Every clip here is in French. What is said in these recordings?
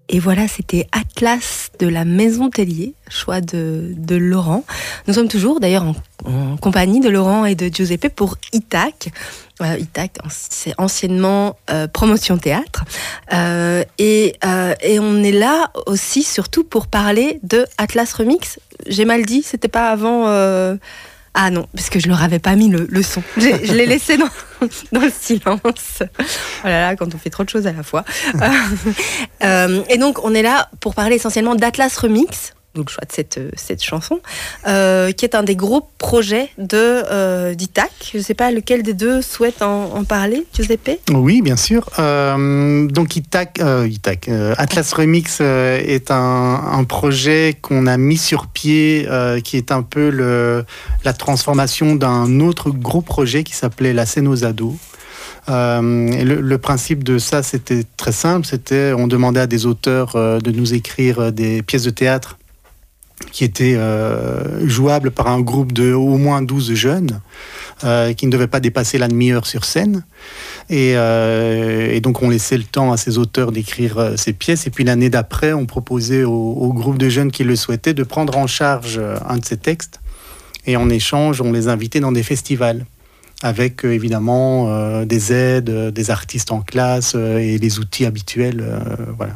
Et voilà, c'était Atlas de la Maison Tellier, choix de Laurent. Nous sommes toujours d'ailleurs en compagnie de Laurent et de Giuseppe pour ITAC. ITAC, c'est anciennement Promotion Théâtre. Et on est là aussi surtout pour parler de Atlas Remix. J'ai mal dit, c'était pas avant... Ah non, parce que je leur avais pas mis le son. Je l'ai laissé dans le silence. Oh là là, quand on fait trop de choses à la fois. Et donc, on est là pour parler essentiellement d'Atlas Remix, donc le choix de cette chanson, qui est un des gros projets d'ITAC. Je ne sais pas lequel des deux souhaite en parler, Giuseppe ? Oui, bien sûr. Donc Atlas Remix est un projet qu'on a mis sur pied, qui est un peu la transformation d'un autre gros projet qui s'appelait La Scène aux ados. Et le principe de ça, c'était très simple. On demandait à des auteurs de nous écrire des pièces de théâtre qui étaient jouables par un groupe de au moins 12 jeunes, qui ne devaient pas dépasser la demi-heure sur scène. Et donc, on laissait le temps à ces auteurs d'écrire ces pièces. Et puis, l'année d'après, on proposait au groupe de jeunes qui le souhaitaient de prendre en charge un de ces textes. Et en échange, on les invitait dans des festivals, avec évidemment des aides, des artistes en classe et les outils habituels. Voilà.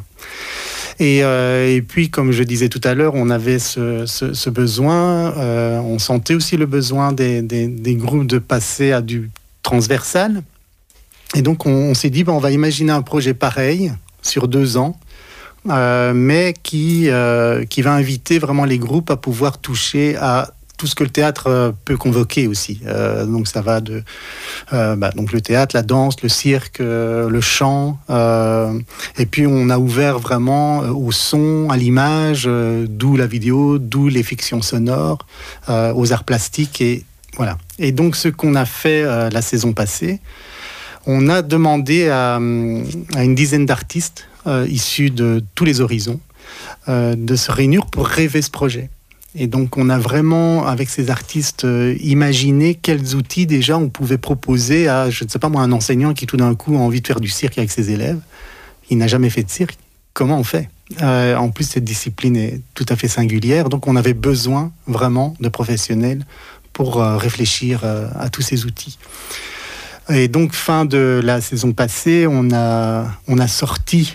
Et puis, comme je disais tout à l'heure, on avait ce besoin, on sentait aussi le besoin des groupes de passer à du transversal. Et donc, on s'est dit, on va imaginer un projet pareil sur 2 ans, mais qui va inviter vraiment les groupes à pouvoir toucher à tout ce que le théâtre peut convoquer aussi. Donc ça va de donc le théâtre, la danse, le cirque, le chant. Et puis on a ouvert vraiment au son, à l'image, d'où la vidéo, d'où les fictions sonores, aux arts plastiques. Et voilà. Et donc ce qu'on a fait la saison passée, on a demandé à une dizaine d'artistes issus de tous les horizons de se réunir pour rêver ce projet. Et donc, on a vraiment, avec ces artistes, imaginé quels outils déjà on pouvait proposer à, je ne sais pas moi, un enseignant qui tout d'un coup a envie de faire du cirque avec ses élèves. Il n'a jamais fait de cirque. Comment on fait ? En plus, cette discipline est tout à fait singulière. Donc, on avait besoin vraiment de professionnels pour réfléchir à tous ces outils. Et donc, fin de la saison passée, on a sorti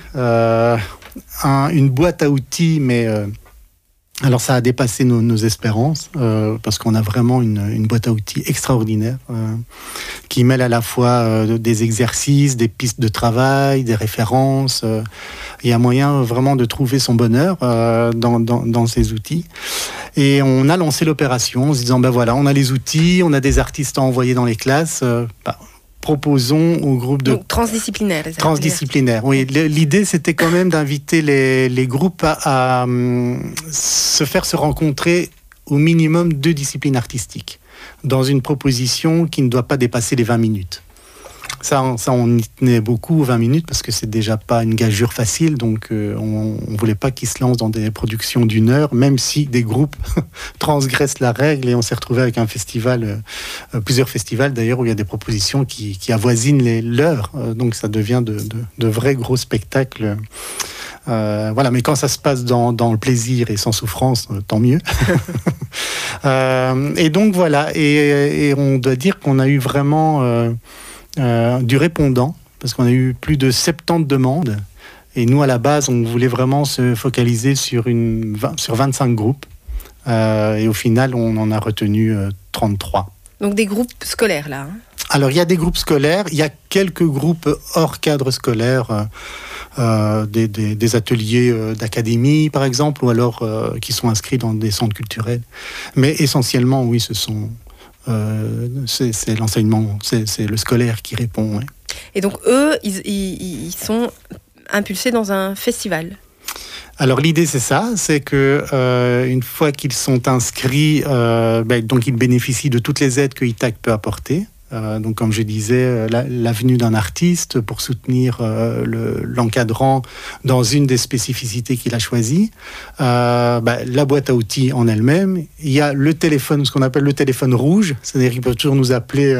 une boîte à outils, mais... Alors ça a dépassé nos espérances, parce qu'on a vraiment une boîte à outils extraordinaire, qui mêle à la fois des exercices, des pistes de travail, des références. Il y a moyen vraiment de trouver son bonheur dans ces outils. Et on a lancé l'opération en se disant, voilà, on a les outils, on a des artistes à envoyer dans les classes, proposons au groupe de... Donc, transdisciplinaire. Transdisciplinaire, oui. L'idée, c'était quand même d'inviter les groupes à se faire se rencontrer au minimum 2 disciplines artistiques dans une proposition qui ne doit pas dépasser les 20 minutes. Ça, on y tenait beaucoup, 20 minutes, parce que c'est déjà pas une gageure facile, donc on ne voulait pas qu'ils se lancent dans des productions d'1 heure, même si des groupes transgressent la règle, et on s'est retrouvé avec un festival, plusieurs festivals d'ailleurs, où il y a des propositions qui avoisinent l'heure, donc ça devient de vrais gros spectacles. Voilà, mais quand ça se passe dans le plaisir et sans souffrance, tant mieux. Et donc voilà, et on doit dire qu'on a eu vraiment... du répondant, parce qu'on a eu plus de 70 demandes, et nous à la base on voulait vraiment se focaliser sur 25 groupes, et au final on en a retenu 33. Donc des groupes scolaires là, hein. Alors il y a des groupes scolaires, il y a quelques groupes hors cadre scolaire, des ateliers d'académie par exemple, ou alors qui sont inscrits dans des centres culturels, mais essentiellement oui, ce sont... c'est l'enseignement, c'est le scolaire qui répond. Ouais. Et donc eux, ils sont impulsés dans un festival. Alors l'idée c'est ça, c'est que une fois qu'ils sont inscrits, donc ils bénéficient de toutes les aides que ITAC peut apporter. Donc comme je disais, la venue d'un artiste pour soutenir l'encadrant dans une des spécificités qu'il a choisies, la boîte à outils en elle-même, il y a le téléphone, ce qu'on appelle le téléphone rouge, c'est-à-dire qu'ils peuvent toujours nous appeler.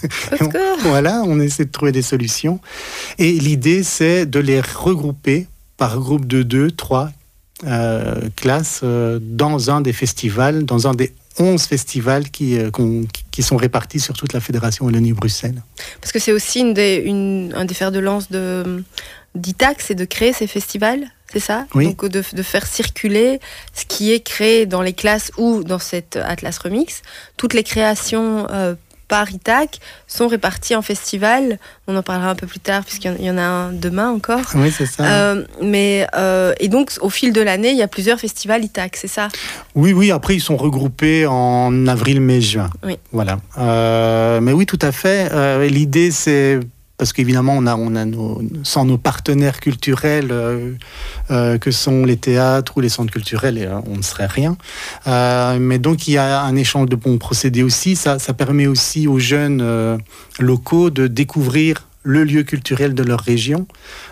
Voilà, on essaie de trouver des solutions, et l'idée c'est de les regrouper par groupe de 2, 3 classes dans un des festivals, dans un des 11 festivals qui sont répartis sur toute la Fédération Wallonie-Bruxelles. Parce que c'est aussi un des fers de lance d'ITAC, c'est de créer ces festivals, c'est ça ? Oui. Donc de faire circuler ce qui est créé dans les classes ou dans cet Atlas Remix. Toutes les créations par ITAC sont réparties en festivals. On en parlera un peu plus tard puisqu'il y en a un demain encore. Oui, c'est ça. Et donc au fil de l'année, il y a plusieurs festivals ITAC, c'est ça ? Oui, après ils sont regroupés en avril, mai, juin. Oui. Voilà. Mais oui, tout à fait. L'idée, c'est... Parce qu'évidemment, on a sans nos partenaires culturels que sont les théâtres ou les centres culturels, on ne serait rien. Mais donc, il y a un échange de bons procédés aussi. Ça permet aussi aux jeunes locaux de découvrir le lieu culturel de leur région.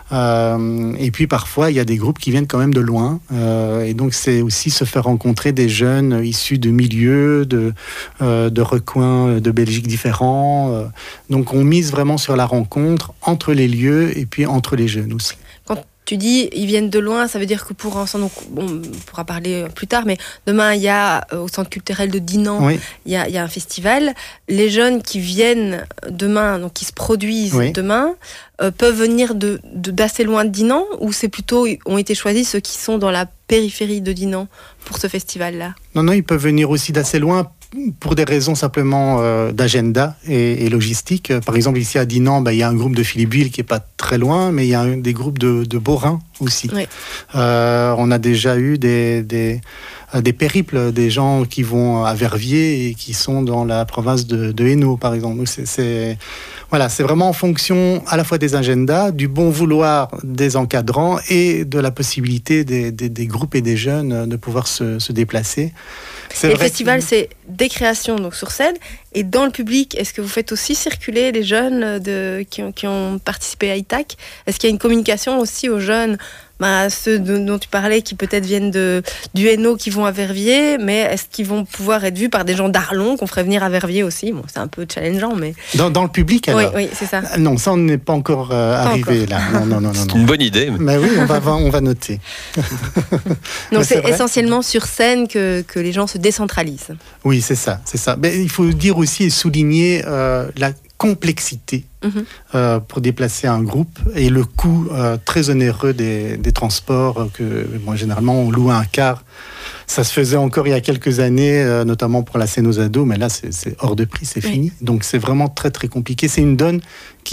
Et puis parfois, il y a des groupes qui viennent quand même de loin. Et donc, c'est aussi se faire rencontrer des jeunes issus de milieux, de recoins de Belgique différents. Donc, on mise vraiment sur la rencontre entre les lieux et puis entre les jeunes aussi. Quand tu dis ils viennent de loin, ça veut dire que pour ensemble, donc, on pourra parler plus tard, mais demain, il y a au centre culturel de Dinan, Oui. il y a un festival. Les jeunes qui viennent demain, donc qui se produisent Oui. demain, peuvent venir d'assez loin de Dinan, ou c'est plutôt, ont été choisis ceux qui sont dans la périphérie de Dinan pour ce festival-là ? Non, ils peuvent venir aussi d'assez loin pour des raisons simplement d'agenda et logistique. Par exemple, ici à Dinan, il y a un groupe de Philippeville qui n'est pas très loin, mais il y a des groupes de Beaurain aussi. Oui. On a déjà eu des périples, des gens qui vont à Verviers et qui sont dans la province de Hainaut, par exemple. Donc c'est vraiment en fonction à la fois des agendas, du bon vouloir des encadrants et de la possibilité des groupes et des jeunes de pouvoir se déplacer. Et le festival, c'est des créations donc sur scène, et dans le public, est-ce que vous faites aussi circuler les jeunes qui ont participé à ITAC ? Est-ce qu'il y a une communication aussi aux jeunes, ceux dont tu parlais qui peut-être viennent du Hainaut, qui vont à Verviers, mais est-ce qu'ils vont pouvoir être vus par des gens d'Arlon qu'on ferait venir à Verviers aussi ? Bon, c'est un peu challengeant, mais... Dans le public, alors ? Oui, c'est ça. Non, ça, on n'est pas encore arrivé là. Non. C'est une bonne idée. Mais oui, on va noter. Donc c'est essentiellement sur scène que les gens se décentralisent. Oui, c'est ça. Mais il faut dire aussi et souligner la complexité pour déplacer un groupe et le coût très onéreux des transports généralement on loue un car. Ça se faisait encore il y a quelques années, notamment pour la scène aux ados, mais là c'est hors de prix, c'est fini. Donc c'est vraiment très très compliqué. C'est une donne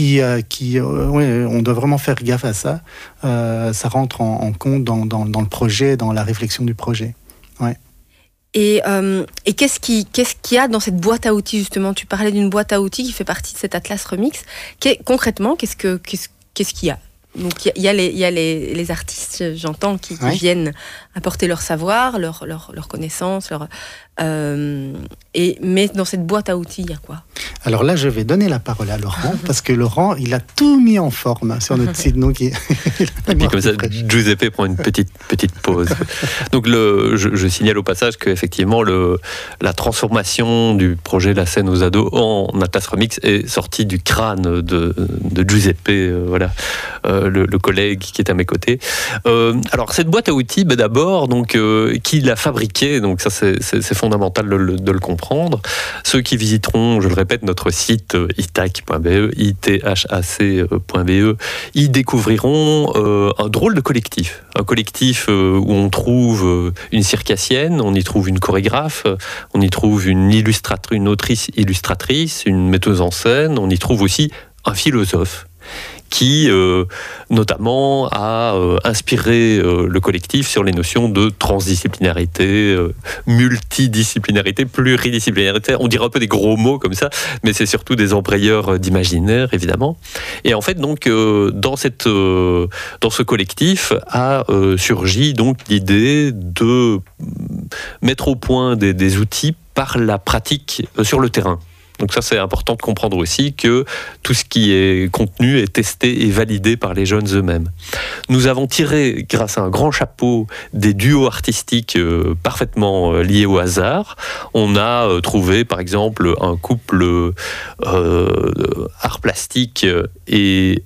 on doit vraiment faire gaffe à ça. Ça rentre en compte dans le projet, dans la réflexion du projet. Ouais. Et qu'est-ce qu'il y a dans cette boîte à outils, justement ? Tu parlais d'une boîte à outils qui fait partie de cet Atlas Remix. Concrètement, qu'est-ce qu'il y a ? Donc il y a les artistes, j'entends, qui viennent apporter leur savoir, leur connaissance, mais dans cette boîte à outils, il y a quoi ? Alors là, je vais donner la parole à Laurent, parce que Laurent, il a tout mis en forme sur notre site. Donc et puis comme ça, Giuseppe prend une petite pause. Donc je signale au passage qu'effectivement, la transformation du projet La scène aux ados en Atlas Remix est sortie du crâne de Giuseppe, le collègue qui est à mes côtés. Alors cette boîte à outils, d'abord, donc qui l'a fabriquée, donc ça c'est fondamental de le comprendre. Ceux qui visiteront, je le répète, notre site itac.be, ithac.be, y découvriront un drôle de collectif. Un collectif où on trouve une circassienne, on y trouve une chorégraphe, on y trouve une autrice illustratrice, une metteuse en scène, on y trouve aussi un philosophe qui notamment a inspiré le collectif sur les notions de transdisciplinarité, multidisciplinarité, pluridisciplinarité. On dirait un peu des gros mots comme ça, mais c'est surtout des embrayeurs d'imaginaire, évidemment. Et en fait, donc, dans ce collectif a surgi donc l'idée de mettre au point des outils par la pratique sur le terrain. Donc ça, c'est important de comprendre aussi que tout ce qui est contenu est testé et validé par les jeunes eux-mêmes. Nous avons tiré, grâce à un grand chapeau, des duos artistiques parfaitement liés au hasard. On a trouvé, par exemple, un couple art plastique et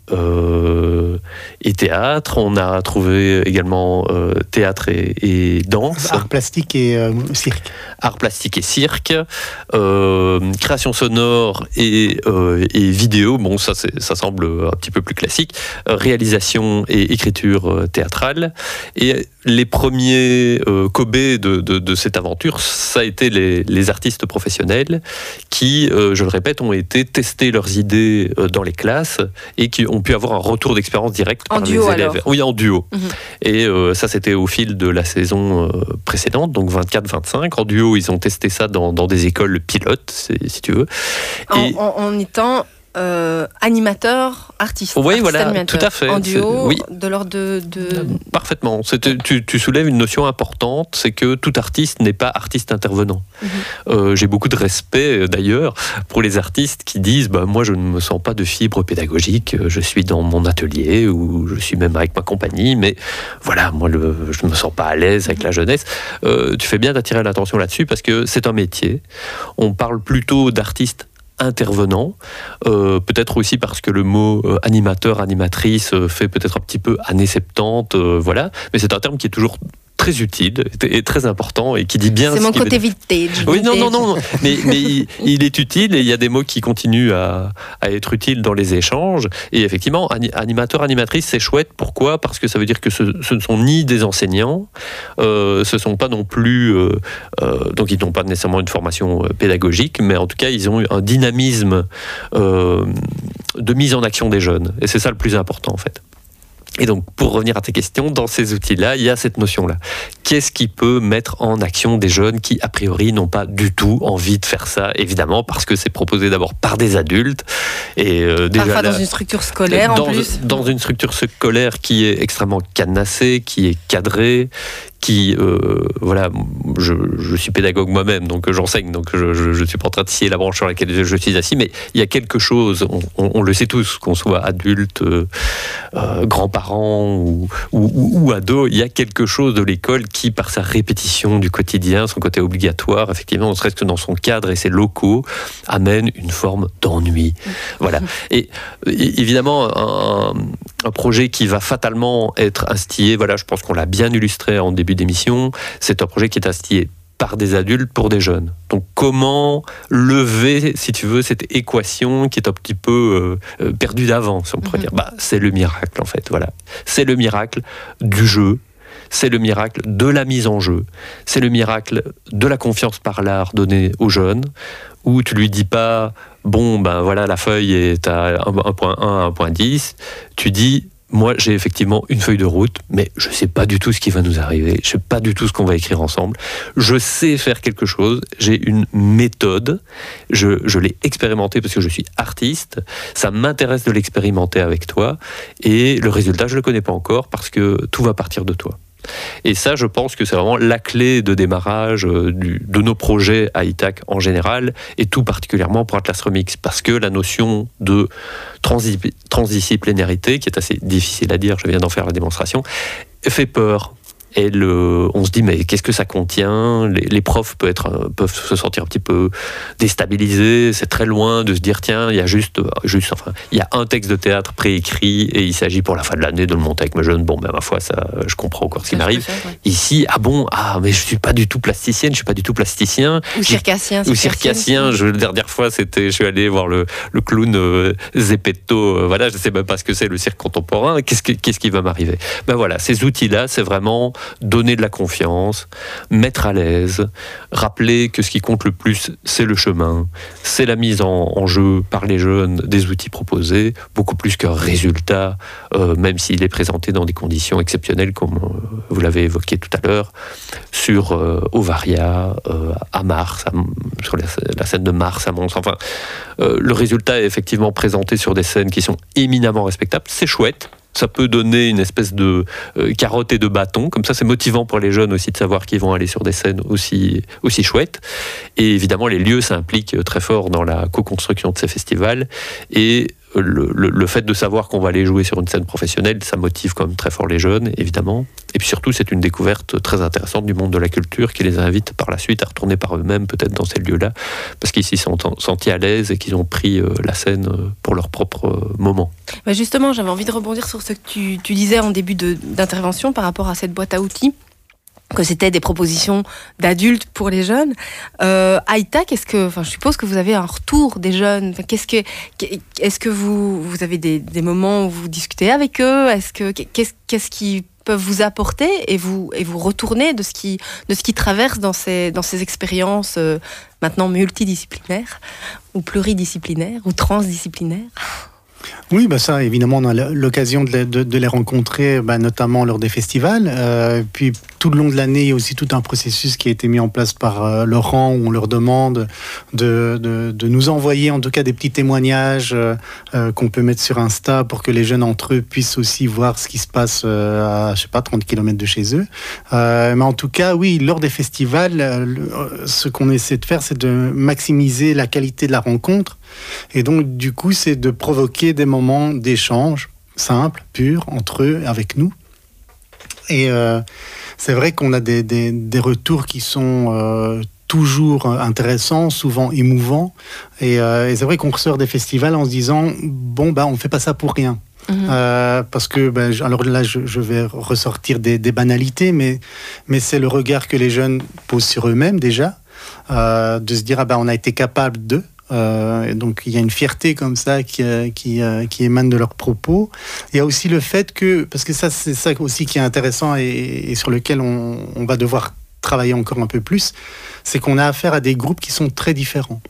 théâtre. On a trouvé également théâtre et danse. Art plastique et cirque. Art plastique et cirque. Création sonore et vidéo. Bon, ça semble un petit peu plus classique. Réalisation et écriture théâtrale. Et les premiers Kobe de cette aventure, ça a été les artistes professionnels qui, je le répète, ont été tester leurs idées dans les classes et qui ont pu avoir un retour d'expérience direct par les élèves. Alors. Oui, en duo. Et ça, c'était au fil de la saison précédente, donc 24-25. En duo, ils ont testé ça dans des écoles pilotes, si tu veux. En étant animateur, artiste. Oui, voilà, animateur. tout à fait. En duo, oui. de l'ordre de... Parfaitement. Tu soulèves une notion importante, c'est que tout artiste n'est pas artiste intervenant. J'ai beaucoup de respect, d'ailleurs, pour les artistes qui disent moi, je ne me sens pas de fibre pédagogique, je suis dans mon atelier ou je suis même avec ma compagnie, mais voilà, moi, je ne me sens pas à l'aise avec la jeunesse. Tu fais bien d'attirer l'attention là-dessus parce que c'est un métier. On parle plutôt d'artistes intervenant, peut-être aussi parce que le mot animateur, animatrice fait peut-être un petit peu années 70, voilà, mais c'est un terme qui est toujours très utile et très important et qui dit bien... C'est mon côté vintage. Oui, non, mais il est utile et il y a des mots qui continuent à être utiles dans les échanges. Et effectivement, animateur, animatrice, c'est chouette. Pourquoi ? Parce que ça veut dire que ce ne sont ni des enseignants, ce sont pas non plus... donc ils n'ont pas nécessairement une formation pédagogique, mais en tout cas, ils ont un dynamisme de mise en action des jeunes. Et c'est ça le plus important, en fait. Et donc, pour revenir à tes questions, dans ces outils-là, il y a cette notion-là. Qu'est-ce qui peut mettre en action des jeunes qui, a priori, n'ont pas du tout envie de faire ça, évidemment, parce que c'est proposé d'abord par des adultes. Et parfois dans une structure scolaire, en plus. Dans une structure scolaire qui est extrêmement cadenassée, qui est cadrée, qui, voilà, je suis pédagogue moi-même, donc j'enseigne, donc je suis pas en train de scier la branche sur laquelle je suis assis, mais il y a quelque chose, on le sait tous, qu'on soit adulte, grands-parents ou ados, il y a quelque chose de l'école qui, par sa répétition du quotidien, son côté obligatoire, effectivement, ne serait-ce que dans son cadre et ses locaux, amène une forme d'ennui. Voilà. Et évidemment, un projet qui va fatalement être instillé, voilà, je pense qu'on l'a bien illustré en début d'émission, c'est un projet qui est instillé par des adultes pour des jeunes. Donc comment lever, si tu veux, cette équation qui est un petit peu perdue d'avance, on pourrait dire. C'est le miracle, en fait. Voilà. C'est le miracle du jeu, c'est le miracle de la mise en jeu, c'est le miracle de la confiance par l'art donnée aux jeunes, où tu lui dis pas voilà, la feuille est à 1.1, 1.10, tu dis moi, j'ai effectivement une feuille de route, mais je ne sais pas du tout ce qui va nous arriver. Je ne sais pas du tout ce qu'on va écrire ensemble. Je sais faire quelque chose. J'ai une méthode. Je l'ai expérimenté parce que je suis artiste. Ça m'intéresse de l'expérimenter avec toi. Et le résultat, je ne le connais pas encore parce que tout va partir de toi. Et ça, je pense que c'est vraiment la clé de démarrage de nos projets à ITAC en général, et tout particulièrement pour Atlas Remix, parce que la notion de transdisciplinarité, qui est assez difficile à dire, je viens d'en faire la démonstration, fait peur. Et on se dit, mais qu'est-ce que ça contient ? Les profs peuvent se sentir un petit peu déstabilisés. C'est très loin de se dire, tiens, il y a il y a un texte de théâtre préécrit et il s'agit pour la fin de l'année de le monter avec mes jeunes. Ma foi, ça, je comprends encore ce qui m'arrive. Ici, mais je suis pas du tout plasticienne, je suis pas du tout plasticien. Ou circassien. La dernière fois, je suis allé voir le clown Zeppetto. Voilà, je sais même pas ce que c'est le cirque contemporain. Qu'est-ce qui va m'arriver ? Voilà, ces outils-là, c'est vraiment donner de la confiance, mettre à l'aise, rappeler que ce qui compte le plus, c'est le chemin, c'est la mise en jeu par les jeunes des outils proposés, beaucoup plus qu'un résultat, même s'il est présenté dans des conditions exceptionnelles, comme vous l'avez évoqué tout à l'heure, sur Ovaria, à Mars, sur la scène de Mars à Mons. Le résultat est effectivement présenté sur des scènes qui sont éminemment respectables, c'est chouette. Ça peut donner une espèce de carotte et de bâton. Comme ça, c'est motivant pour les jeunes aussi de savoir qu'ils vont aller sur des scènes aussi chouettes. Et évidemment, les lieux s'impliquent très fort dans la co-construction de ces festivals. Et le fait de savoir qu'on va aller jouer sur une scène professionnelle, ça motive quand même très fort les jeunes, évidemment. Et puis surtout, c'est une découverte très intéressante du monde de la culture qui les invite par la suite à retourner par eux-mêmes peut-être dans ces lieux-là, parce qu'ils s'y sont sentis à l'aise et qu'ils ont pris la scène pour leur propre moment. Bah justement, j'avais envie de rebondir sur ce que tu disais en début d'intervention par rapport à cette boîte à outils, que c'était des propositions d'adultes pour les jeunes. À Itac, je suppose que vous avez un retour des jeunes. Est-ce que vous avez des moments où vous discutez avec eux? Qu'est-ce qu'ils peuvent vous apporter et vous retourner de ce qui traverse dans ces expériences maintenant multidisciplinaires ou pluridisciplinaires ou transdisciplinaires? Oui, ça, évidemment, on a l'occasion de les rencontrer, notamment lors des festivals. Puis, tout le long de l'année, il y a aussi tout un processus qui a été mis en place par Laurent, où on leur demande de nous envoyer, en tout cas, des petits témoignages qu'on peut mettre sur Insta pour que les jeunes entre eux puissent aussi voir ce qui se passe à, 30 km de chez eux. Mais en tout cas, oui, lors des festivals, ce qu'on essaie de faire, c'est de maximiser la qualité de la rencontre. Et donc, du coup, c'est de provoquer des moments d'échange simples, purs, entre eux, avec nous. Et c'est vrai qu'on a des retours qui sont toujours intéressants, souvent émouvants. Et c'est vrai qu'on ressort des festivals en se disant, on ne fait pas ça pour rien. Parce que, alors là, je vais ressortir des banalités, mais c'est le regard que les jeunes posent sur eux-mêmes déjà, de se dire, on a été capable de... donc il y a une fierté comme ça qui émane de leurs propos. Il y a aussi le fait que, parce que ça c'est ça aussi qui est intéressant et sur lequel on va devoir travailler encore un peu plus, c'est qu'on a affaire à des groupes qui sont très différents.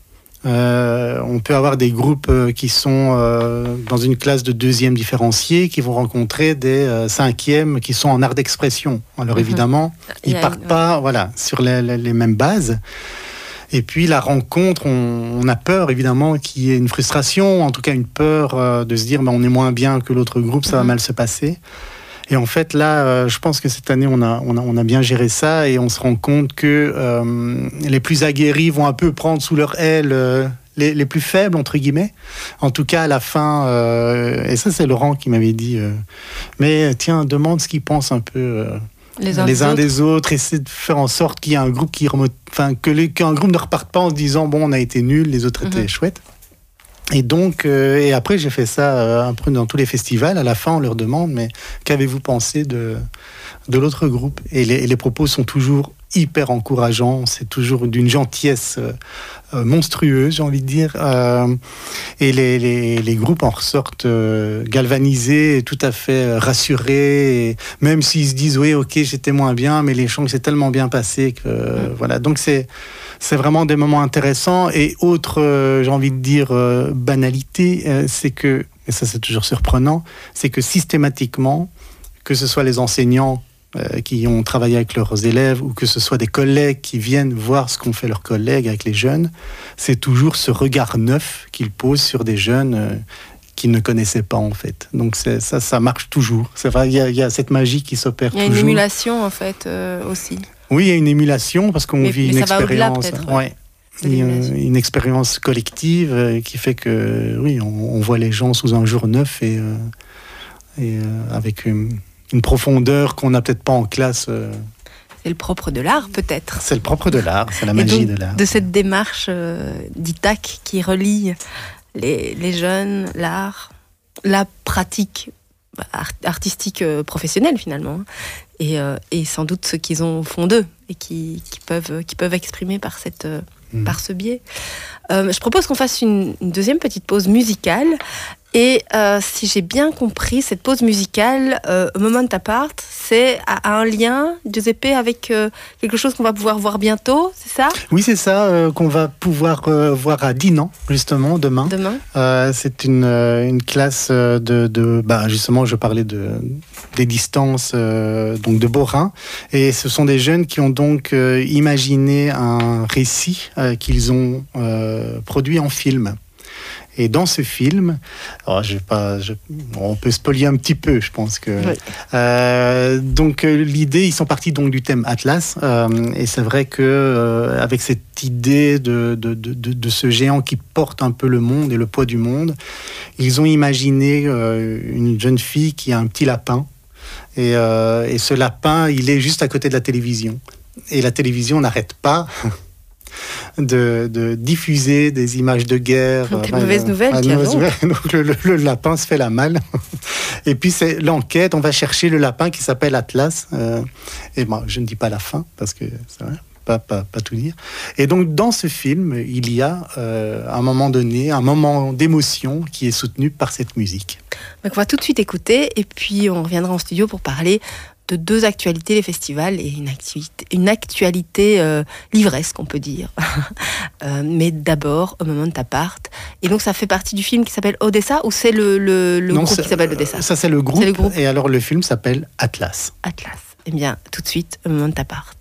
On peut avoir des groupes qui sont dans une classe de 2e différenciée qui vont rencontrer des 5e qui sont en art d'expression. Alors évidemment, ils partent pas sur les mêmes bases. Et puis la rencontre, on a peur évidemment qu'il y ait une frustration, en tout cas une peur de se dire on est moins bien que l'autre groupe, ça va mal se passer. Et en fait là, je pense que cette année on a bien géré ça et on se rend compte que les plus aguerris vont un peu prendre sous leur aile les plus faibles entre guillemets. En tout cas à la fin, et ça c'est Laurent qui m'avait dit, mais tiens, demande ce qu'ils pensent un peu. Les uns des autres, essayer de faire en sorte qu'il y ait un groupe qu'un groupe ne reparte pas en se disant on a été nuls, les autres étaient chouettes. Et donc, et après j'ai fait ça un peu dans tous les festivals. À la fin, on leur demande mais qu'avez-vous pensé de l'autre groupe? Et les propos sont toujours hyper encourageants, c'est toujours d'une gentillesse monstrueuse, j'ai envie de dire. Et les groupes en ressortent galvanisés, tout à fait rassurés, et même s'ils se disent oui, ok, j'étais moins bien, mais l'échange s'est tellement bien passé que voilà. Donc c'est vraiment des moments intéressants. Et autre, j'ai envie de dire banalité, c'est que, et ça c'est toujours surprenant, c'est que systématiquement, que ce soit les enseignants qui ont travaillé avec leurs élèves ou que ce soit des collègues qui viennent voir ce qu'ont fait leurs collègues avec les jeunes, c'est toujours ce regard neuf qu'ils posent sur des jeunes qu'ils ne connaissaient pas en fait. Donc ça marche toujours. C'est vrai, il y a cette magie qui s'opère toujours. Il y a une émulation en fait aussi. Oui, il y a une émulation parce qu'on vit une expérience. Une expérience collective qui fait que oui, on voit les gens sous un jour neuf et avec une profondeur qu'on n'a peut-être pas en classe. C'est le propre de l'art, peut-être. C'est le propre de l'art, c'est la magie de l'art. De cette démarche d'Itac qui relie les jeunes, l'art, la pratique artistique professionnelle finalement, et sans doute ce qu'ils ont au fond d'eux et qui peuvent exprimer par ce biais. Je propose qu'on fasse une deuxième petite pause musicale. Et si j'ai bien compris, cette pause musicale, Moment Apart, c'est à un lien, Giuseppe, avec quelque chose qu'on va pouvoir voir bientôt, c'est ça ? Oui, c'est ça, qu'on va pouvoir voir à Dinan, justement, demain. C'est une classe justement, je parlais des distances donc de Borin. Et ce sont des jeunes qui ont donc imaginé un récit qu'ils ont produit en film. Et dans ce film, alors on peut spoiler un petit peu, je pense que. Oui. Donc l'idée, ils sont partis donc du thème Atlas, et c'est vrai que avec cette idée de ce géant qui porte un peu le monde et le poids du monde, ils ont imaginé une jeune fille qui a un petit lapin. Et ce lapin, il est juste à côté de la télévision. Et la télévision n'arrête pas de diffuser des images de guerre. Des mauvaises nouvelles qui avancent. Donc le lapin se fait la malle. Et puis c'est l'enquête, on va chercher le lapin qui s'appelle Atlas. Et moi, je ne dis pas la fin, parce que c'est vrai. Pas tout dire. Et donc, dans ce film, il y a à un moment donné, un moment d'émotion qui est soutenu par cette musique. Donc, on va tout de suite écouter et puis on reviendra en studio pour parler de deux actualités, les festivals et une actualité livresque, on peut dire. Mais d'abord, A Moment Apart. Et donc, ça fait partie du film qui s'appelle Odessa, ou c'est le groupe qui s'appelle Odessa? Ça, c'est le groupe. Et alors, le film s'appelle Atlas. Atlas. Eh bien, tout de suite, A Moment Apart.